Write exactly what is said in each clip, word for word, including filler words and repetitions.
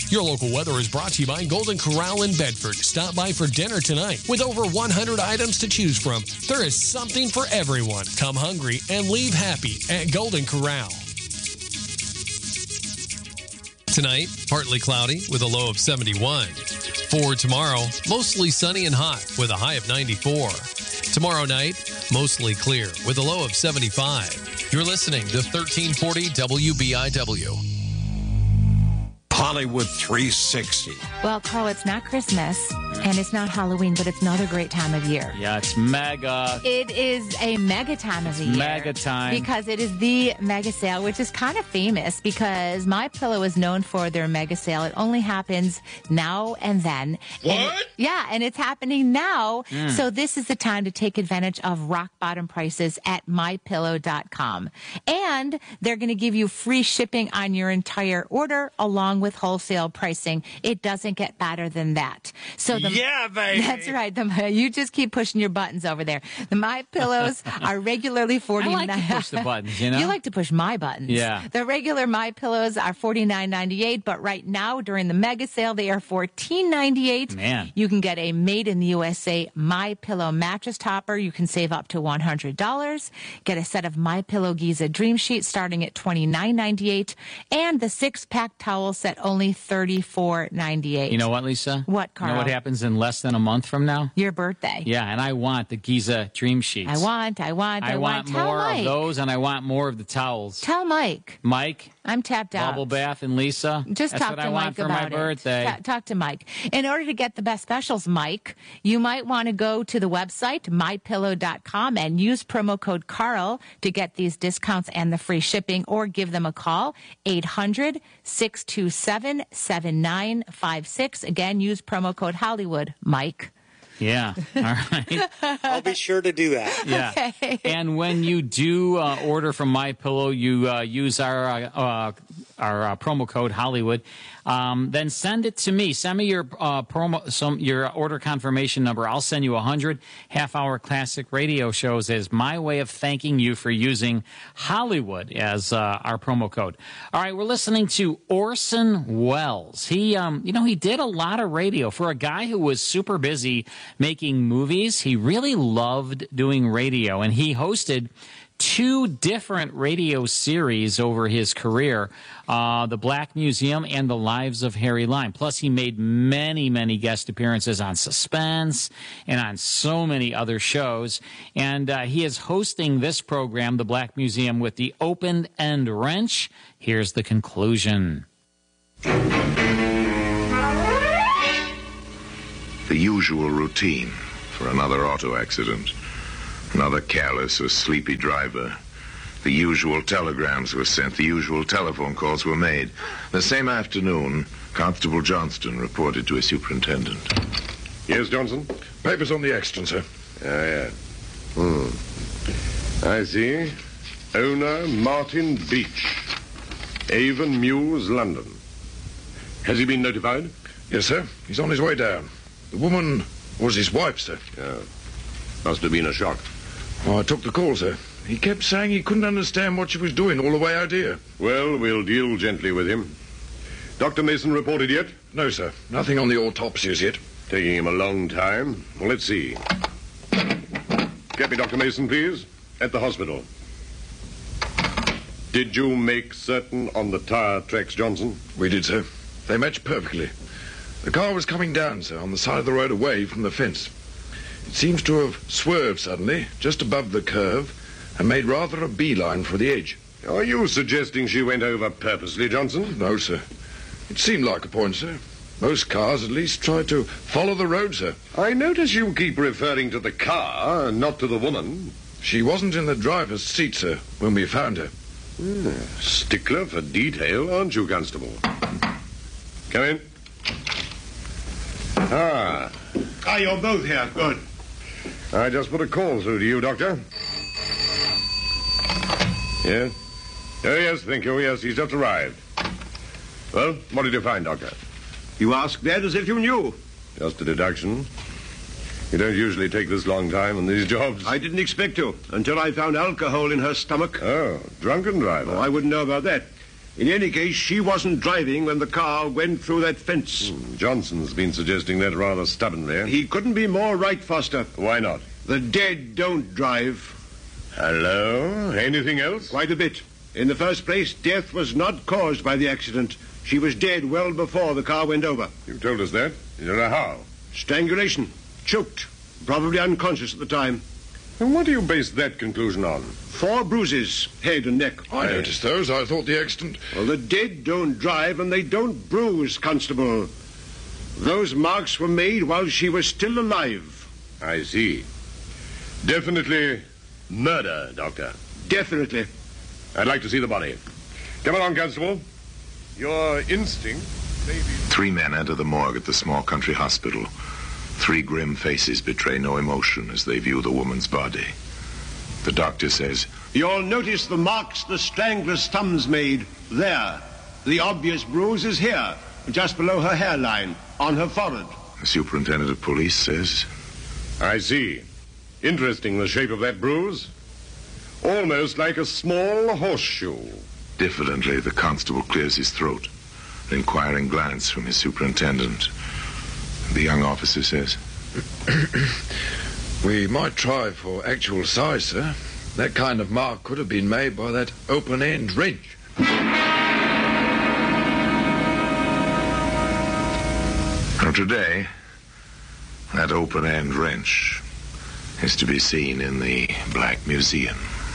Your local weather is brought to you by Golden Corral in Bedford. Stop by for dinner tonight. With over one hundred items to choose from, there is something for everyone. Come hungry and leave happy at Golden Corral. Tonight, partly cloudy with a low of seventy-one. For tomorrow, mostly sunny and hot with a high of ninety-four. Tomorrow night, mostly clear with a low of seventy-five. You're listening to thirteen forty W B I W. Hollywood three sixty. Well, Carl, it's not Christmas and it's not Halloween, but it's another great time of year. Yeah, it's mega. It is a mega time of the year. Mega time. Because it is the mega sale, which is kind of famous because MyPillow is known for their mega sale. It only happens now and then. What? And it, yeah, and it's happening now. Mm. So this is the time to take advantage of rock bottom prices at my pillow dot com. And they're going to give you free shipping on your entire order along with wholesale pricing. It doesn't get better than that. So the, yeah, baby. That's right. The, you just keep pushing your buttons over there. The My Pillows are regularly forty-nine. I like to push the buttons, you know? You like to push my buttons. Yeah. The regular My Pillows are forty-nine ninety-eight, but right now during the mega sale they are fourteen ninety-eight. Man. You can get a made in the U S A My Pillow mattress topper. You can save up to one hundred dollars. Get a set of My Pillow Giza Dream Sheets starting at twenty-nine ninety-eight, and the six-pack towel set only thirty-four ninety-eight. You know what, Lisa? What, Carl? You know what happens in less than a month from now? Your birthday. Yeah, and I want the Giza Dream Sheets. I want, I want, I, I want Tell more Mike. of those, and I want more of the towels. Tell Mike. Mike, I'm tapped out. Bubble Bath, and Lisa. Just That's talk what to I Mike want for about my it. birthday. Ta- talk to Mike. In order to get the best specials, Mike, you might want to go to the website, my pillow dot com, and use promo code Carl to get these discounts and the free shipping, or give them a call, eight hundred, six two seven, seven nine five six. Again, use promo code Hollywood, Mike. Yeah. All right. I'll be sure to do that. Yeah. Okay. And when you do uh, order from MyPillow, you uh, use our uh, uh, our uh, promo code Hollywood. Um, then send it to me. Send me your uh, promo, some your order confirmation number. I'll send you a hundred half-hour classic radio shows as my way of thanking you for using Hollywood as uh, our promo code. All right, we're listening to Orson Welles. He, um, you know, he did a lot of radio for a guy who was super busy making movies. He really loved doing radio, and he hosted two different radio series over his career, uh, The Black Museum and The Lives of Harry Lime. Plus, he made many, many guest appearances on Suspense and on so many other shows. And uh, he is hosting this program, The Black Museum, with the Open End Wrench. Here's the conclusion. The usual routine for another auto accident. Another careless or sleepy driver. The usual telegrams were sent. The usual telephone calls were made. The same afternoon, Constable Johnston reported to his superintendent. Yes, Johnson? Papers on the accident, sir. Ah, yeah. Hmm. I see. Owner Martin Beach. Avon Mews, London. Has he been notified? Yes, sir. He's on his way down. The woman was his wife, sir. Yeah. Must have been a shock. Oh, I took the call, sir. He kept saying he couldn't understand what she was doing all the way out here. Well, we'll deal gently with him. Doctor Mason reported yet? No, sir. Nothing on the autopsies yet. Taking him a long time. Well, let's see. Get me Doctor Mason, please. At the hospital. Did you make certain on the tire tracks, Johnson? We did, sir. They matched perfectly. The car was coming down, sir, on the side of the road away from the fence. It seems to have swerved suddenly, just above the curve, and made rather a beeline for the edge. Are you suggesting she went over purposely, Johnson? No, sir. It seemed like a point, sir. Most cars, at least, try to follow the road, sir. I notice you keep referring to the car, not to the woman. She wasn't in the driver's seat, sir, when we found her. Hmm. Stickler for detail, aren't you, Constable? Come in. Ah. Ah, you're both here. Good. I just put a call through to you, Doctor. Yes? Oh, yes, thank you. Yes, he's just arrived. Well, what did you find, Doctor? You ask that as if you knew. Just a deduction. You don't usually take this long time on these jobs. I didn't expect to, until I found alcohol in her stomach. Oh, drunken driver. Oh, I wouldn't know about that. In any case, she wasn't driving when the car went through that fence. Hmm. Johnson's been suggesting that rather stubbornly. He couldn't be more right, Foster. Why not? The dead don't drive. Hello? Anything else? Quite a bit. In the first place, death was not caused by the accident. She was dead well before the car went over. You've told us that. You don't know how. Strangulation. Choked. Probably unconscious at the time. And what do you base that conclusion on? Four bruises, head and neck. I noticed those. I thought the accident... Well, the dead don't drive and they don't bruise, Constable. Those marks were made while she was still alive. I see. Definitely murder, Doctor. Definitely. I'd like to see the body. Come along, Constable. Your instinct may be... Three men enter the morgue at the small country hospital. Three grim faces betray no emotion as they view the woman's body. The doctor says, You'll notice the marks the strangler's thumbs made there. The obvious bruise is here, just below her hairline, on her forehead. The superintendent of police says, I see. Interesting, the shape of that bruise. Almost like a small horseshoe. Diffidently, the constable clears his throat. An inquiring glance from his superintendent. The young officer says, We might try for actual size, sir. That kind of mark could have been made by that open-end wrench. Now today, that open-end wrench is to be seen in the Black Museum.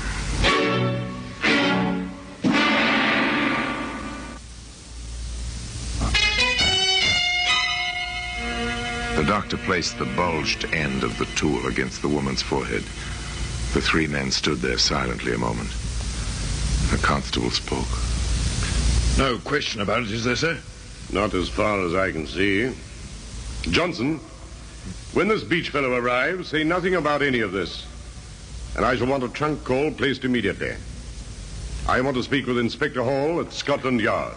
The doctor placed the bulged end of the tool against the woman's forehead. The three men stood there silently a moment. The constable spoke. No question about it, is there, sir? Not as far as I can see. Johnson, when this Beach fellow arrives, say nothing about any of this. And I shall want a trunk call placed immediately. I want to speak with Inspector Hall at Scotland Yard.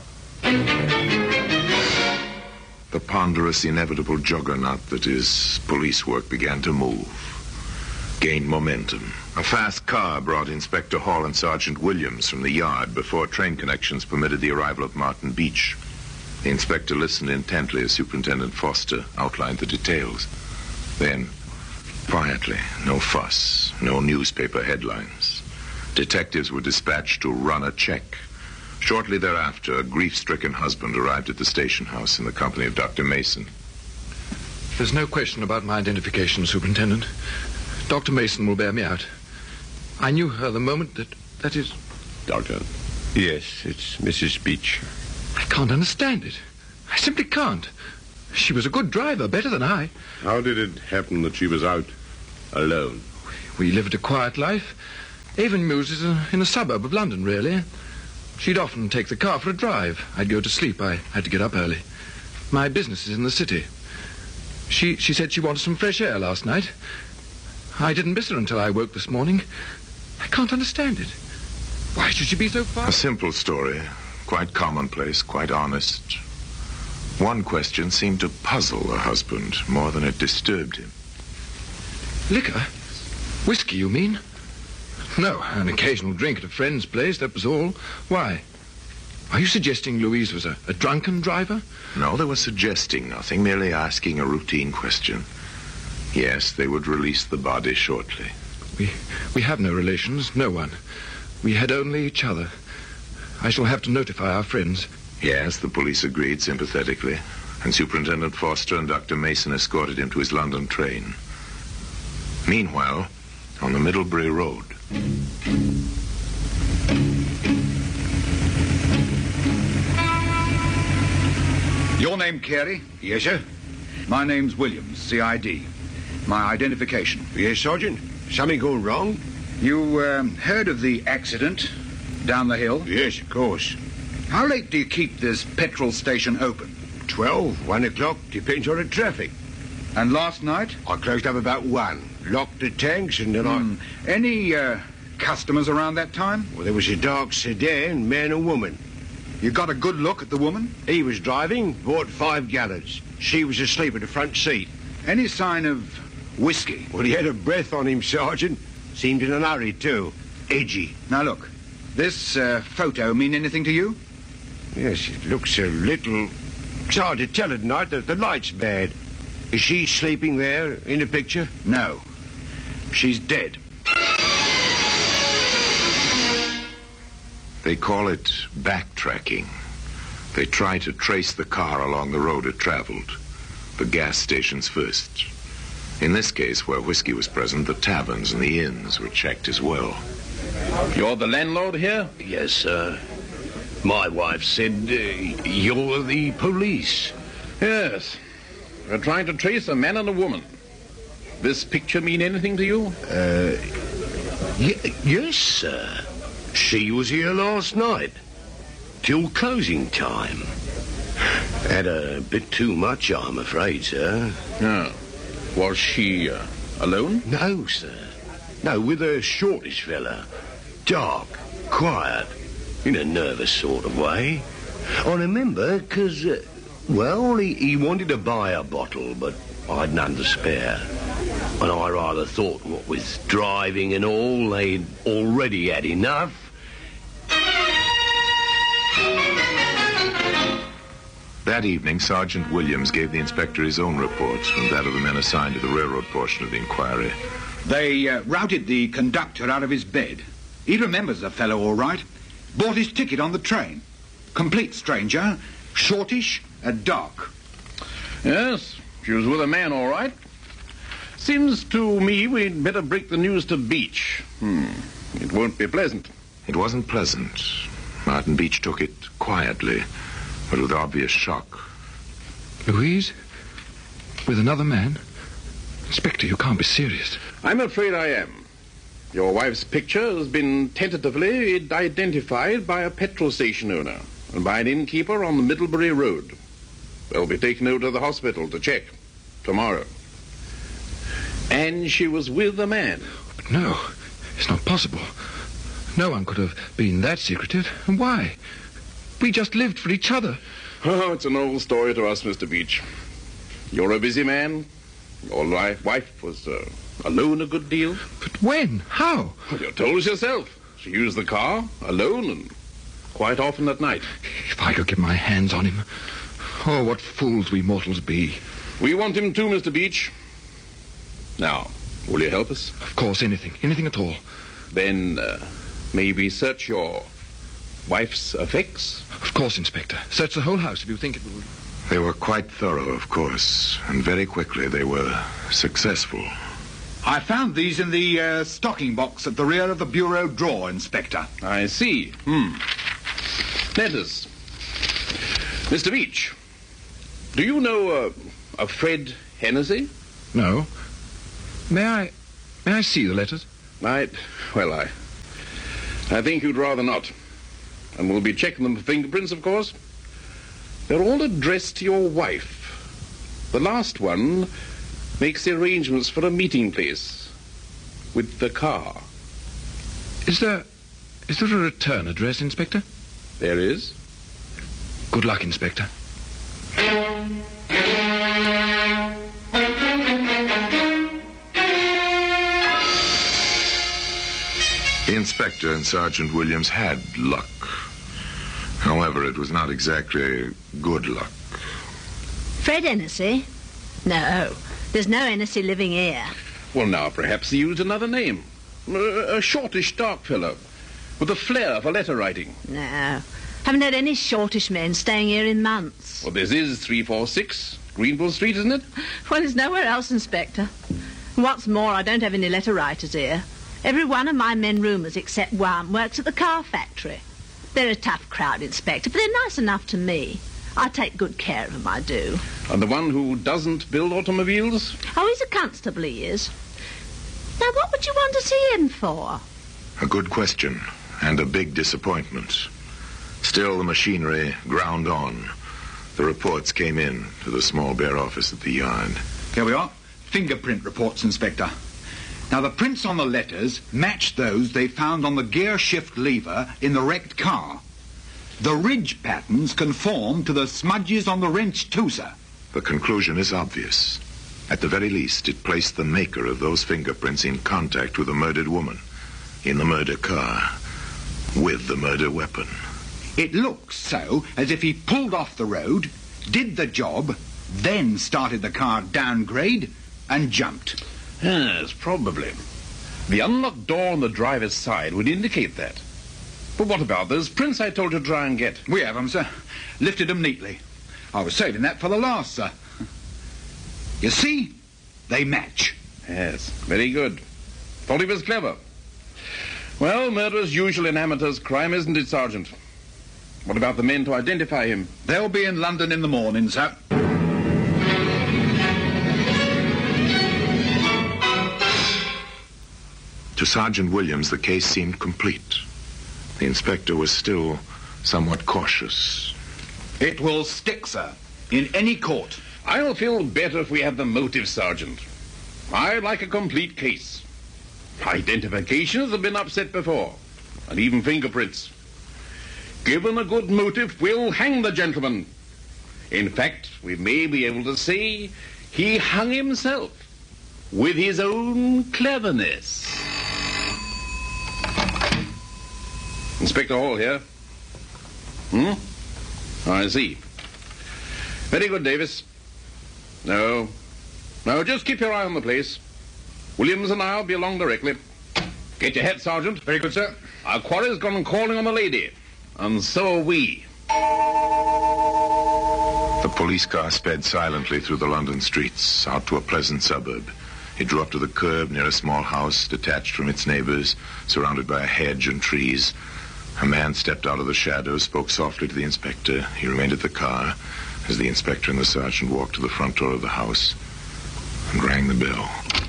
The ponderous, inevitable juggernaut that is police work began to move, gained momentum. A fast car brought Inspector Hall and Sergeant Williams from the yard before train connections permitted the arrival of Martin Beach. The inspector listened intently as Superintendent Foster outlined the details. Then, quietly, no fuss, no newspaper headlines. Detectives were dispatched to run a check. Shortly thereafter, a grief-stricken husband arrived at the station house in the company of Doctor Mason. There's no question about my identification, Superintendent. Doctor Mason will bear me out. I knew her the moment that... that is... Doctor. Yes, it's Missus Beach. I can't understand it. I simply can't. She was a good driver, better than I. How did it happen that she was out alone? We lived a quiet life. Avon Mews is a, in a suburb of London, really. She'd often take the car for a drive. I'd go to sleep. I had to get up early. My business is in the city. She she said she wanted some fresh air last night. I didn't miss her until I woke this morning. I can't understand it. Why should she be so far? A simple story, quite commonplace, quite honest. One question seemed to puzzle the husband more than it disturbed him. Liquor? Whiskey, you mean? No, an occasional drink at a friend's place, that was all. Why? Are you suggesting Louise was a, a drunken driver? No, they were suggesting nothing, merely asking a routine question. Yes, they would release the body shortly. We we have no relations, no one. We had only each other. I shall have to notify our friends. Yes, the police agreed sympathetically, and Superintendent Foster and Doctor Mason escorted him to his London train. Meanwhile, on the Middlebury Road... Your name, Carey? Yes, sir. My name's Williams, C I D. My identification. Yes, Sergeant. Something going wrong? You um, heard of the accident down the hill? Yes, of course. How late do you keep this petrol station open? Twelve, one o'clock, depends on the traffic. And last night? I closed up about one. Locked the tanks and then Hmm. Any uh, customers around that time? I... Well, there was a dark sedan, man and woman. You got a good look at the woman? He was driving, bought five gallons. She was asleep at the front seat. Any sign of whiskey? Well, he had a breath on him, Sergeant. Seemed in a hurry, too. Edgy. Now, look. This uh, photo mean anything to you? Yes, it looks a little... It's hard to tell at night. The, the light's bad. Is she sleeping there in the picture? No. She's dead. They call it backtracking. They try to trace the car along the road it traveled. The gas stations first. In this case, where whiskey was present, the taverns and the inns were checked as well. You're the landlord here? Yes, sir. My wife said uh, you're the police. Yes. We're trying to trace a man and a woman. This picture mean anything to you? Uh, y- yes, sir. She was here last night. Till closing time. Had a bit too much, I'm afraid, sir. No. Was she uh, alone? No, sir. No, with a shortish fella. Dark, quiet, in a nervous sort of way. I remember, because, uh, well, he, he wanted to buy a bottle, but I'd none to spare. And I rather thought, what with driving and all, they'd already had enough. That evening, Sergeant Williams gave the inspector his own report and that of the men assigned to the railroad portion of the inquiry. They uh, routed the conductor out of his bed. He remembers the fellow all right. Bought his ticket on the train. Complete stranger, shortish, and dark. Yes, she was with a man, all right. Seems to me we'd better break the news to Beach. Hmm. It won't be pleasant. It wasn't pleasant. Martin Beach took it quietly, but with obvious shock. Louise? With another man? Inspector, you can't be serious. I'm afraid I am. Your wife's picture has been tentatively identified by a petrol station owner and by an innkeeper on the Middlebury Road. They'll be taken over to the hospital to check tomorrow. And she was with a man. But no, it's not possible. No one could have been that secretive. And why? We just lived for each other. Oh, it's an old story to us, Mister Beach. You're a busy man. Your wife was uh, alone a good deal. But when? How? Well, you told us yourself. She used the car alone and quite often at night. If I could get my hands on him. Oh, what fools we mortals be. We want him too, Mister Beach. Now, will you help us? Of course, anything. Anything at all. Then, uh, may we search your wife's effects? Of course, Inspector. Search the whole house if you think it will... They were quite thorough, of course, and very quickly they were successful. I found these in the uh, stocking box at the rear of the bureau drawer, Inspector. I see. Hmm. Letters. Mister Beach, do you know uh, a Fred Hennessy? No. May I... may I see the letters? I... well, I... I think you'd rather not. And we'll be checking them for fingerprints, of course. They're all addressed to your wife. The last one makes the arrangements for a meeting place with the car. Is there... is there a return address, Inspector? There is. Good luck, Inspector. The inspector and Sergeant Williams had luck. However, it was not exactly good luck. Fred Hennessy? No, there's no Hennessy living here. Well, now, perhaps he used another name. A, a shortish, dark fellow, with a flair for letter writing. No, haven't had any shortish men staying here in months. Well, this is three forty-six Greenville Street, isn't it? Well, there's nowhere else, Inspector. What's more, I don't have any letter writers here. Every one of my men roomers except one works at the car factory. They're a tough crowd, Inspector, but they're nice enough to me. I take good care of them, I do. And the one who doesn't build automobiles? Oh, he's a constable, he is. Now, what would you want to see him for? A good question, and a big disappointment. Still, the machinery ground on. The reports came in to the small bare office at the yard. Here we are. Fingerprint reports, Inspector. Now, the prints on the letters match those they found on the gear shift lever in the wrecked car. The ridge patterns conform to the smudges on the wrench, too, sir. The conclusion is obvious. At the very least, it placed the maker of those fingerprints in contact with the murdered woman, in the murder car, with the murder weapon. It looks so as if he pulled off the road, did the job, then started the car downgrade and jumped. Yes, probably. The unlocked door on the driver's side would indicate that. But what about those prints I told you to try and get? We have them, sir. Lifted them neatly. I was saving that for the last, sir. You see? They match. Yes, very good. Thought he was clever. Well, murder's usual in amateurs' crime, isn't it, Sergeant? What about the men to identify him? They'll be in London in the morning, sir. To Sergeant Williams, the case seemed complete. The inspector was still somewhat cautious. It will stick, sir, in any court. I'll feel better if we have the motive, Sergeant. I like a complete case. Identifications have been upset before, and even fingerprints. Given a good motive, we'll hang the gentleman. In fact, we may be able to say he hung himself with his own cleverness. Inspector Hall here. Hmm? I see. Very good, Davis. No. No, just keep your eye on the place. Williams and I'll be along directly. Get your hat, Sergeant. Very good, sir. Our quarry's gone calling on the lady. And so are we. The police car sped silently through the London streets, out to a pleasant suburb. It drew up to the curb near a small house, detached from its neighbors, surrounded by a hedge and trees. A man stepped out of the shadows, spoke softly to the inspector. He remained at the car as the inspector and the sergeant walked to the front door of the house and rang the bell.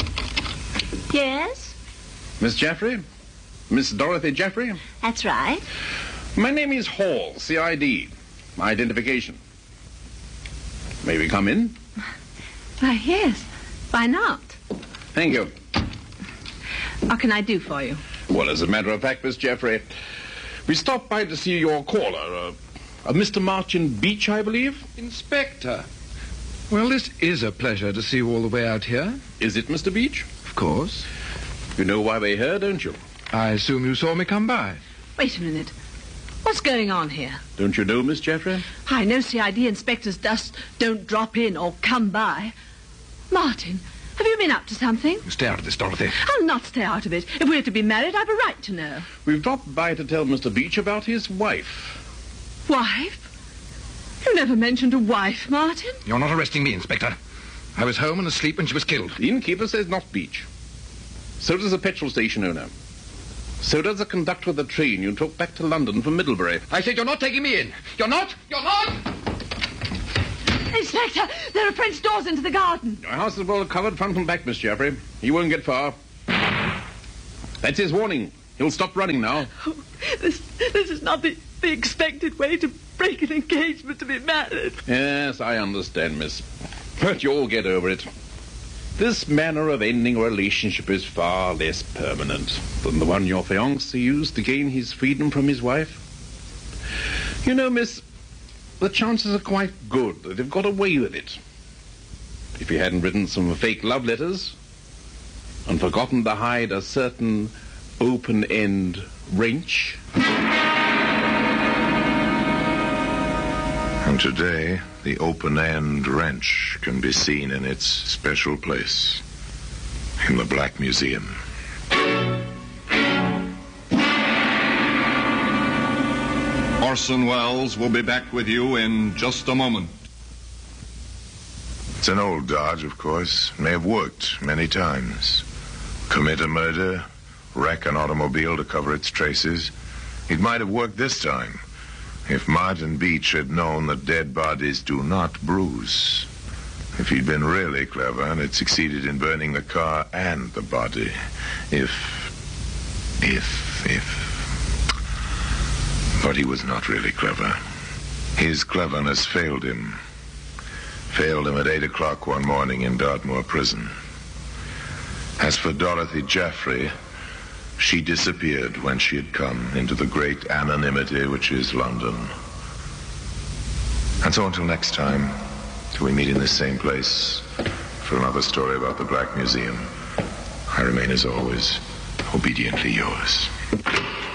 Yes? Miss Jaffrey? Miss Dorothy Jaffrey? That's right. My name is Hall, C I D. My identification. May we come in? Why, yes. Why not? Thank you. What can I do for you? Well, as a matter of fact, Miss Jaffrey, we stopped by to see your caller, uh, uh, Mister Martin Beach, I believe. Inspector. Well, this is a pleasure to see you all the way out here. Is it, Mister Beach? Of course. You know why we're here, don't you? I assume you saw me come by. Wait a minute. What's going on here? Don't you know, Miss Jaffrey? I know C I D inspectors just don't drop in or come by. Martin, have you been up to something? Stay out of this, Dorothy. I'll not stay out of it. If we're to be married, I've a right to know. We've dropped by to tell Mister Beach about his wife. Wife? You never mentioned a wife, Martin. You're not arresting me, Inspector. I was home and asleep when she was killed. The innkeeper says not Beach. So does the petrol station owner. So does the conductor of the train you took back to London from Middlebury. I said you're not taking me in. You're not? You're not? Inspector, there are French doors into the garden. Your house is well covered front and back, Miss Jaffrey. He won't get far. That's his warning. He'll stop running now. Oh, this, this is not the, the expected way to break an engagement to be married. Yes, I understand, miss. But you'll get over it. This manner of ending a relationship is far less permanent than the one your fiancé used to gain his freedom from his wife. You know, miss, the chances are quite good that they've got away with it. If he hadn't written some fake love letters and forgotten to hide a certain open-end wrench. And today, the open-end wrench can be seen in its special place in the Black Museum. Orson Welles will be back with you in just a moment. It's an old dodge, of course. May have worked many times. Commit a murder, wreck an automobile to cover its traces. It might have worked this time if Martin Beach had known that dead bodies do not bruise. If he'd been really clever and had succeeded in burning the car and the body. If... if... if... But he was not really clever. His cleverness failed him. Failed him at eight o'clock one morning in Dartmoor prison. As for Dorothy Jaffrey, she disappeared when she had come into the great anonymity which is London. And so until next time, till we meet in this same place for another story about the Black Museum, I remain as always obediently yours.